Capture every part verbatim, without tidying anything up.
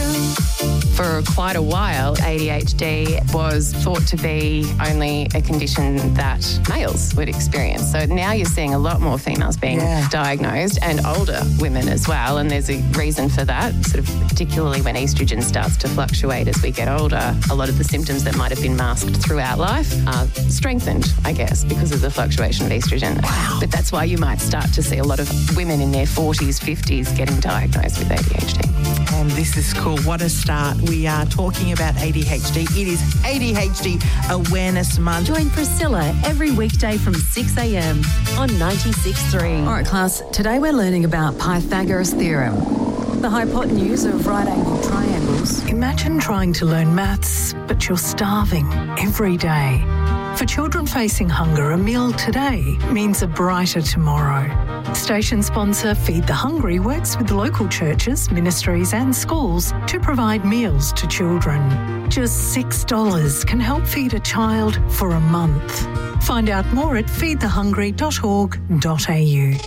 For quite a while, A D H D was thought to be only a condition that males would experience. So now you're seeing a lot more females being yeah. diagnosed, and older women as well. And there's a reason for that, sort of particularly when estrogen starts to fluctuate as we get older. A lot of the symptoms that might have been masked throughout life are strengthened, I guess, because of the fluctuation of estrogen. Wow. But that's why you might start to see a lot of women in their forties, fifties getting diagnosed with A D H D. And this is cool. What a start. We are talking about A D H D. It is A D H D Awareness Month. Join Priscilla every weekday from six a.m. on ninety-six point three. All right, class, today we're learning about Pythagoras' theorem, the hypotenuse of right-angled triangles. Imagine trying to learn maths, but you're starving every day. For children facing hunger, a meal today means a brighter tomorrow. Station sponsor Feed the Hungry works with local churches, ministries and schools to provide meals to children. Just six dollars can help feed a child for a month. Find out more at feed the hungry dot org dot a u.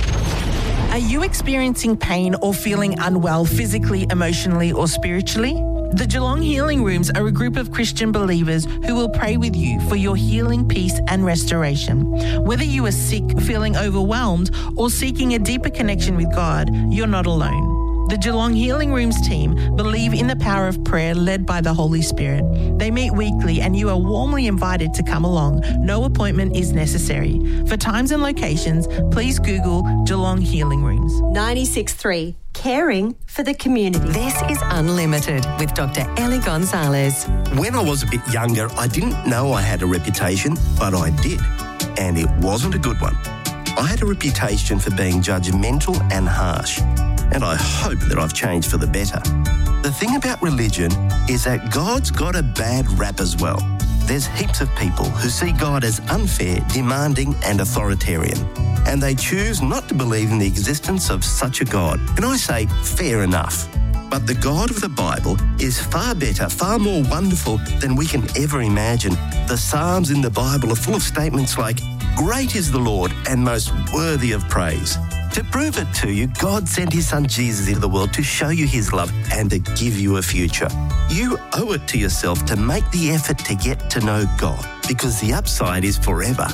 Are you experiencing pain or feeling unwell physically, emotionally or spiritually? The Geelong Healing Rooms are a group of Christian believers who will pray with you for your healing, peace and restoration. Whether you are sick, feeling overwhelmed or seeking a deeper connection with God, you're not alone. The Geelong Healing Rooms team believe in the power of prayer led by the Holy Spirit. They meet weekly and you are warmly invited to come along. No appointment is necessary. For times and locations, please Google Geelong Healing Rooms. ninety-six point three. Caring for the community. This is Unlimited with Doctor Ellie Gonzalez. When I was a bit younger, I didn't know I had a reputation, but I did. And it wasn't a good one. I had a reputation for being judgmental and harsh. And I hope that I've changed for the better. The thing about religion is that God's got a bad rap as well. There's heaps of people who see God as unfair, demanding and authoritarian. And they choose not to believe in the existence of such a God. And I say, fair enough. But the God of the Bible is far better, far more wonderful than we can ever imagine. The Psalms in the Bible are full of statements like, "Great is the Lord and most worthy of praise." To prove it to you, God sent his son Jesus into the world to show you his love and to give you a future. You owe it to yourself to make the effort to get to know God, because the upside is forever.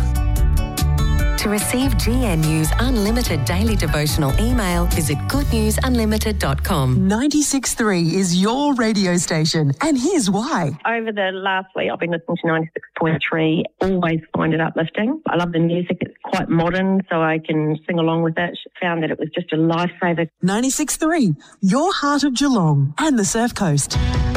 To receive G N U's unlimited daily devotional email, visit good news unlimited dot com. ninety-six point three is your radio station, and here's why. Over the last week, I've been listening to ninety-six point three, always find it uplifting. I love the music. It's quite modern, so I can sing along with it. Found that it was just a lifesaver. ninety-six point three, your heart of Geelong and the Surf Coast.